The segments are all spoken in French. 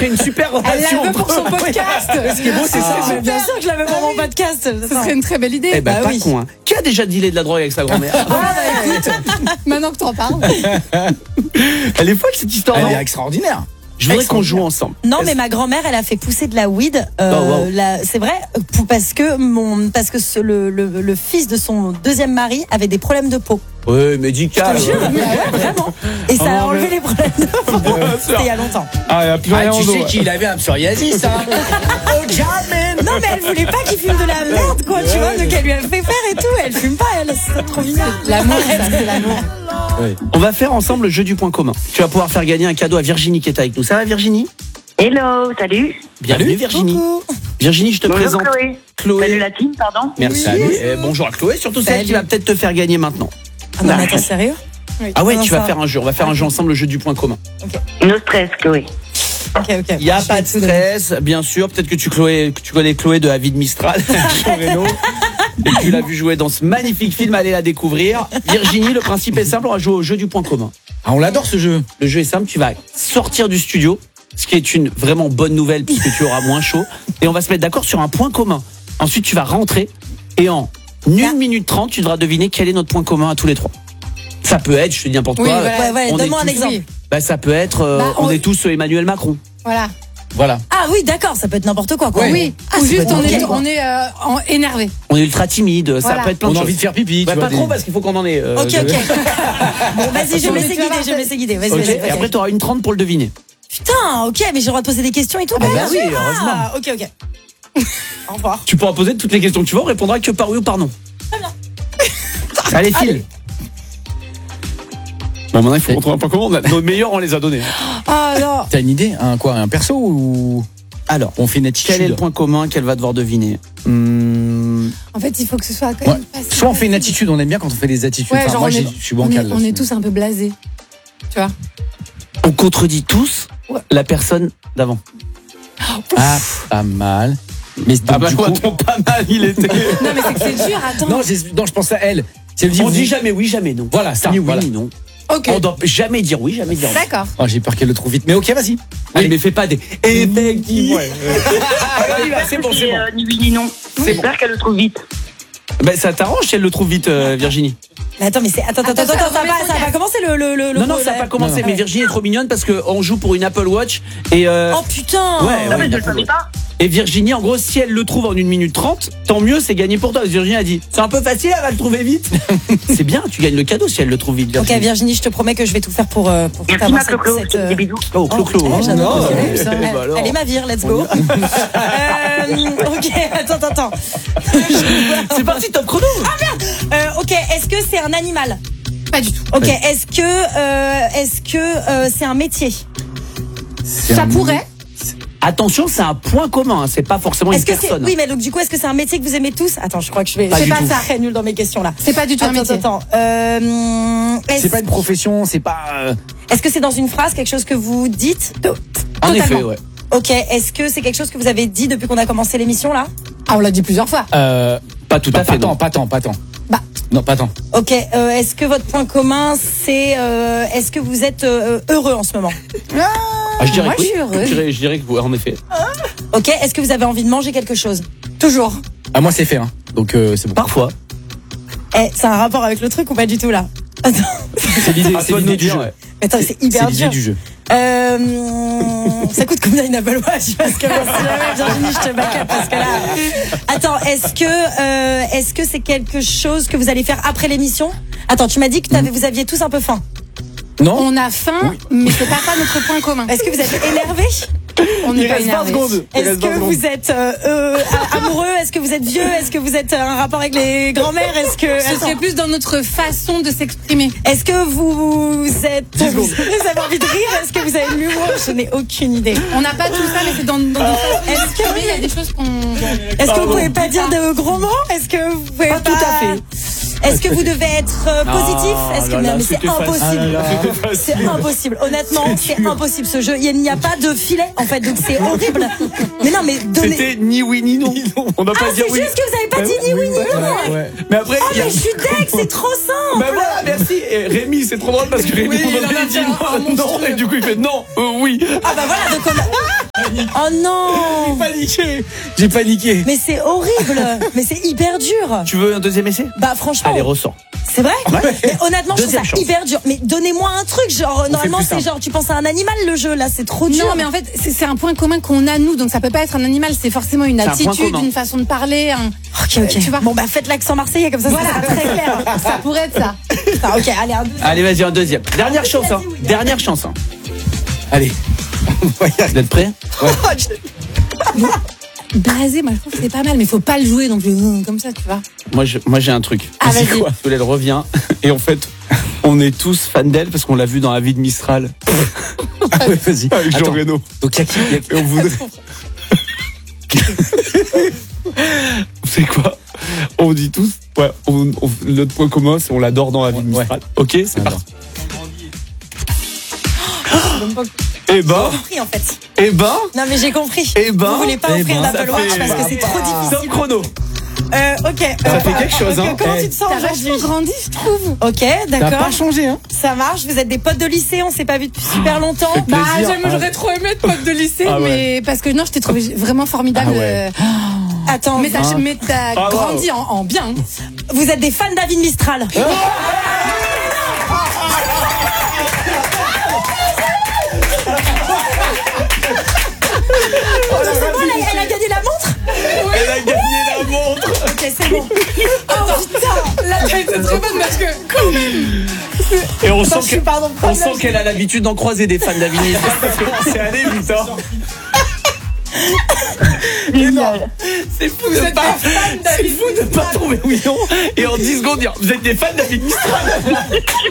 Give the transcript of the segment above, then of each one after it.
crée une super Elle relation. la veut pour son podcast. Ce qui est beau, c'est ça. Mais bien sûr que je la veux pour mon podcast. Ce serait une très belle idée. Eh ben, Bah pas oui. con, hein. Qui a déjà dealé de la drogue avec sa grand-mère? Maintenant que t'en parles. Elle est folle, cette histoire. Elle non est extraordinaire. Je voudrais qu'on joue ensemble. Non, mais ma grand-mère, elle a fait pousser de la weed. wow. C'est vrai, parce que le fils de son deuxième mari avait des problèmes de peau. Ouais, médical. Je te jure, mais ouais, vraiment. Et ça a enlevé les problèmes de peau. C'était il y a longtemps. Ah, il a plus rien tu en sais dos. qu'il avait un psoriasis, hein. Non, mais elle voulait pas qu'il fume de la merde, quoi, tu vois. Donc elle lui a fait faire et tout. Elle fume pas, elle. C'est trop mignon. L'amour, ça, c'est l'amour. On va faire ensemble le jeu du point commun. Tu vas pouvoir faire gagner un cadeau à Virginie qui est avec nous. Ça va, Virginie? Hello, salut. Bienvenue, Virginie. Coucou. Virginie, je te Bonjour présente Chloé. Chloé. Salut la team, pardon. Merci. Et bonjour à Chloé, surtout celle Salut. qui va peut-être te faire gagner maintenant. Ah non, mais attends, sérieux? Ah ouais, Non, tu vas ça. faire un jeu. On va faire un jeu ensemble, le jeu du point commun. No stress, Chloé. Ok. Il n'y a pas de stress, bien sûr. Peut-être que tu connais Chloé de Avis de Mistral. Jean Reno. Et tu l'as vu jouer dans ce magnifique film, allez la découvrir. Virginie, le principe est simple, on va jouer au jeu du point commun. Ah, on l'adore ce jeu. Le jeu est simple, tu vas sortir du studio, ce qui est une vraiment bonne nouvelle puisque tu auras moins chaud. Et on va se mettre d'accord sur un point commun. Ensuite, tu vas rentrer et en 1 minute 30, tu devras deviner quel est notre point commun à tous les trois. Ça peut être, je te dis n'importe Oui, quoi. voilà. Ouais, on donne-moi est un tous- exemple. Bah, ça peut être, on est tous Emmanuel Macron. Voilà. Voilà. Ah oui, d'accord, ça peut être n'importe quoi. Oui. Ah, Ou ça juste peut être n'importe quoi. on est énervé. On est ultra timide, ça Voilà. peut être plein On de a choses. envie de faire pipi. Ouais, tu vois, pas trop parce qu'il faut qu'on en ait. Ok. Bon, vas-y, je vais me laisser guider. Vas-y, Ok, vas-y, et vas-y. après, tu auras une 30 pour le deviner. Putain, ok, mais j'ai le droit de poser des questions et tout. bah oui, heureusement. Ah, ok. Au revoir. Tu pourras poser toutes les questions que tu veux, on répondra que par oui ou par non. Très bien. Allez, file. Bon, maintenant, il faut qu'on trouve un point commun. Nos meilleurs, on les a donnés. Ah non. T'as une idée? Un perso ou Alors, on fait une attitude? quel est le point commun qu'elle va devoir deviner? En fait, il faut que ce soit quand Ouais. même facile. Soit on fait une attitude, on aime bien quand on fait des attitudes. Ouais, Enfin, genre moi, on est- je suis bancal. on est là-dessus. tous un peu blasés. Tu vois? On contredit tous la personne d'avant. Ah, pas mal. Mais donc, du coup, attends, pas mal, il était. Non, mais c'est que c'est dur, attends. non, je pense à elle. Si elle me dit On oui, dit jamais oui, jamais non. Voilà, ça, Ni oui, voilà. ni non. Ok. On doit jamais dire oui, jamais dire non. D'accord. Oh, j'ai peur qu'elle le trouve vite. Mais ok, vas-y. Allez, mais fais pas des. Effectivement. C'est bon, c'est bon. Ni oui ni non. J'espère qu'elle le trouve vite. Ben, ça t'arrange si elle le trouve vite, Virginie. Mais attends, mais c'est. Attends, Attends, ça remets va ton casque. commencer le. Non, ça n'a pas commencé, Non, mais Virginie est trop mignonne parce qu'on joue pour une Apple Watch et. Oh putain. Ouais, Non, mais une je le Apple savais Watch. pas. Et Virginie, en gros, si elle le trouve en 1 minute 30, tant mieux, c'est gagné pour toi. Parce que Virginie a dit, c'est un peu facile, elle va le trouver vite. C'est bien, tu gagnes le cadeau si elle le trouve vite. Ok, Virginie. Virginie, je te promets que je vais tout faire pour Merci ma Clo-Clo. Je te fais des bisous. Oh, Clo-Clo. Oh, hein. j'adore. Oh, Elle, bah alors. elle est ma vire, let's go. Ok, attends. C'est parti, top chrono. Ok, est-ce que c'est un animal? Pas du tout. Ok, est-ce que c'est un métier? Ça pourrait. Attention, c'est un point commun, hein, c'est pas forcément une Est-ce que c'est personne. oui, mais donc du coup, est-ce que c'est un métier que vous aimez tous? Attends, je crois que je vais. Pas Je sais du pas, tout. ça très nul dans mes questions là. C'est pas du tout un métier. Attends. C'est pas une profession, c'est pas. Est-ce que c'est dans une phrase quelque chose que vous dites? En Totalement. effet, ouais. Ok, est-ce que c'est quelque chose que vous avez dit depuis qu'on a commencé l'émission là? Ah, on l'a dit plusieurs fois. Pas tout à fait. non. Pas tant. Bah. Non, pas tant. Ok, est-ce que votre point commun c'est est-ce que vous êtes heureux en ce moment? Ah, je dirais Moi, que oui. je suis heureuse. Je dirais que oui, en effet. Ok, est-ce que vous avez envie de manger quelque chose? Toujours. Ah, moi, c'est fait, hein. Donc, c'est bon. Parfois. C'est un rapport avec le truc ou pas du tout là? Attends, C'est l'idée, À c'est toi de nous l'idée du dire, jeu. ouais. mais attends, c'est C'est hyper l'idée dur. du jeu. Ça coûte combien une Apple Watch? Parce que bon, si jamais Virginie, je te backup parce que là. Attends, est-ce que c'est quelque chose que vous allez faire après l'émission? Attends, tu m'as dit que vous aviez tous un peu faim. Non? On a faim, mais c'est pas notre point commun. Est-ce que vous êtes énervé? On Il n'est pas reste 20 énervé. secondes. Il Est-ce reste 20 que secondes. vous êtes amoureux? Est-ce que vous êtes vieux? Est-ce que vous êtes un rapport avec les grands-mères? Est-ce que Ce serait plus dans notre façon de s'exprimer. est-ce que vous êtes vous avez envie de rire? Est-ce que vous avez de l'humour? Je n'ai aucune idée. On n'a pas tout ça, mais c'est dans notre façon de Est-ce que s'exprimer. Il y a des choses qu'on. Est-ce que vous pouvez pas dire de gros mots? Est-ce que vous pouvez Pas tout à fait. Est-ce que vous devez être positif? Est-ce que là là, mais c'est c'était facile. impossible. C'était C'est facile. impossible. Honnêtement, c'est impossible ce jeu. Il n'y a pas de filet en fait, donc c'est horrible. Mais non, mais donnez. C'était ni oui ni non. On n'a Ah, pas c'est dit oui. juste que vous avez pas dit ni oui ni non. Ouais. Mais après, Ah il y a- mais je suis deg, c'est trop simple. Ben voilà, merci. Et Rémi, c'est trop drôle parce que Rémi, Oui, il en a il dit fait un non, monstrueux. et du coup il fait non, oui. Ah bah voilà, donc on a. Oh non. J'ai paniqué. Mais c'est horrible. Mais c'est hyper dur. Tu veux un deuxième essai? Bah franchement. Allez, ressort. C'est vrai? Mais honnêtement, je trouve Deuxième ça chance. hyper dur. Mais donnez-moi un truc, genre normalement plus c'est simple. genre tu penses à un animal le jeu là, c'est trop dur. Non, mais en fait, c'est un point commun qu'on a nous, donc ça peut pas être un animal, c'est forcément une un point attitude, commun. une façon de parler. Ok. Tu vois. Bon bah faites l'accent marseillais comme ça. Voilà, Ça sera très clair. Ça pourrait être ça. Ah, ok, allez un deuxième. Allez, vas-y, un deuxième. Dernière chance, hein. oui. Dernière chance, hein. Allez. Vous êtes prêts? Blasé, moi je trouve que c'est pas mal, mais faut pas le jouer non plus comme ça, tu vois. Moi, j'ai un truc. Ah, vas-y. quoi? Elle revient. Et en fait, on est tous fans d'elle parce qu'on l'a vue dans La vie de Mistral. Ah ouais, vas-y. Avec Jean Attends. Reno. Donc, il y a qui Et on voudrait. Vous savez quoi? On dit tous, ouais, notre point commun, c'est on l'adore dans La vie de Mistral. Ok, c'est J'adore. parti. Eh ben, Compris en fait. non mais j'ai compris. Eh ben, Vous voulez pas eh offrir ben, d'Apple ça Watch fait- parce que c'est trop top difficile. chrono. Ok. Ça fait quelque chose, hein. Comment Eh. tu te sens T'as aujourd'hui? vachement grandi, je trouve. Ok, T'as d'accord. pas changé, hein? Ça marche. Vous êtes des potes de lycée, on s'est pas vu depuis super longtemps. Bah, Plaisir. j'aurais trop aimé être pote de lycée, Ah ouais. mais parce que non, je t'ai trouvé vraiment formidable. Ah ouais. Attends, Mais t'as Ah, grandi en bien. vous êtes des fans David Mistral. Attends, c'est bon, elle a gagné la montre. Elle a gagné la montre. Ok, c'est bon. Oh putain, la tête c'est très bonne parce que quand même. Et on je sent suis que- pardon, on problème. sent qu'elle a l'habitude d'en croiser des fans d'Avignon. Parce que c'est allé vite, hein. C'est fou de êtes pas, des fans c'est fou de pas trouver oui non et en 10 secondes dire vous êtes des fans d'David Mistral.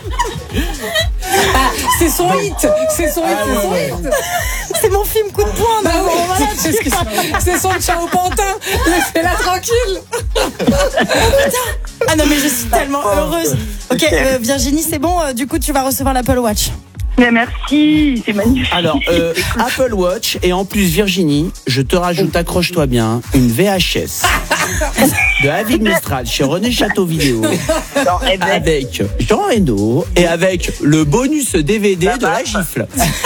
C'est son hit, c'est son hit, c'est son hit. C'est mon film coup de poing. Bah donc oui, voilà, c'est son ciao pantin. Laissez-la tranquille. Ah non mais je suis tellement heureuse. Ok, Virginie, c'est bon. Du coup, tu vas recevoir l'Apple Watch. Mais merci, c'est magnifique. Alors Apple Watch et en plus Virginie, je te rajoute accroche-toi bien une VHS de David Mistral chez René Château Vidéo Non, eh ben, avec Jean Reno et avec le bonus DVD de la gifle.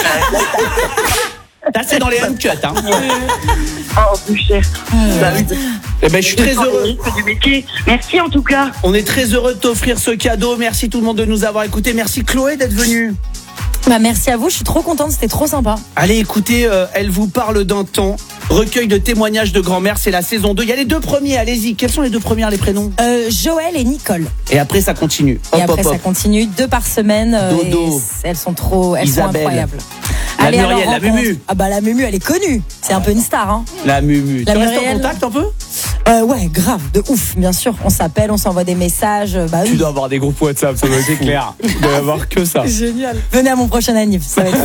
Ça c'est dans les uncut hein. oh, plus cher. Bah oui. Eh ben je suis très heureux. C'est du métier. Merci en tout cas. On est très heureux de t'offrir ce cadeau. Merci tout le monde de nous avoir écoutés. Merci Chloé d'être venue. Bah merci à vous. Je suis trop contente. C'était trop sympa. Allez écoutez, elle vous parle d'un temps. Recueil de témoignages de grand-mère, c'est la saison 2. Il y a les deux premiers, allez-y. Quels sont les deux premiers, les prénoms? Joël et Nicole. Et après ça continue. Et après ça continue 2 par semaine. Dodo. Et elles sont trop, elles Isabelle. sont incroyables. La Allez, Muriel, alors, la rencontre. Mumu. Ah bah la Mumu, elle est connue. C'est un peu une star, hein. La Mumu. La Tu restes en Muriel. contact un peu? Ouais, grave, de ouf, bien sûr. On s'appelle, on s'envoie des messages. Bah oui. Tu dois avoir des groupes WhatsApp, ça doit être clair. Tu dois avoir que ça. Génial. Venez à mon prochain anniv. Ça va être.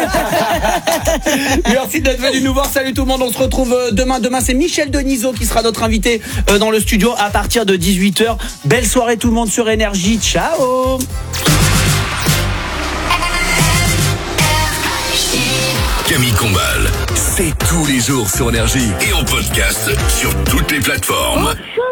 Merci d'être venu nous voir. Salut tout le monde. On se retrouve demain. Demain, c'est Michel Denisot qui sera notre invité dans le studio à partir de 18h. Belle soirée tout le monde sur Énergie. Ciao. Camille Combal, c'est tous les jours sur Énergie et en podcast sur toutes les plateformes. Oh,